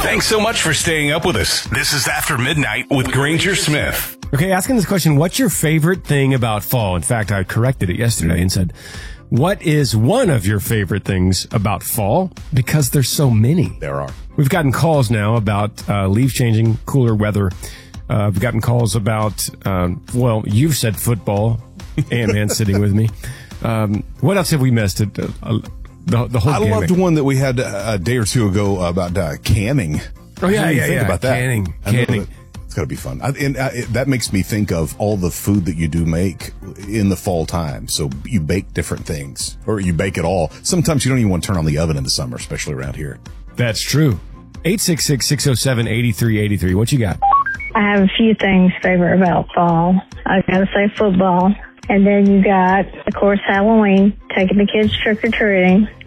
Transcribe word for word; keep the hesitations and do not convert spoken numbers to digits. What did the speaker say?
Thanks so much for staying up with us. This is After Midnight with Granger Smith. Okay, asking this question, what's your favorite thing about fall? In fact, I corrected it yesterday and said, what is one of your favorite things about fall? Because there's so many. There are. We've gotten calls now about uh, leaves changing, cooler weather. Uh, we've gotten calls about, um, well, you've said football. Ant-Man sitting with me. Um, what else have we missed? Uh, uh, the, the whole I gamut. loved one that we had a day or two ago about uh, canning. Oh, yeah, yeah, think yeah. about that. Canning, I know canning. that It's got to be fun. I, and uh, it, that makes me think of all the food that you do make in the fall time. So you bake different things, or you bake it all. Sometimes you don't even want to turn on the oven in the summer, especially around here. That's true. eight six six, six oh seven, eight three eight three. What you got? I have a few things favorite about fall. I gotta say football. And then you got, of course, Halloween, taking the kids trick-or-treating.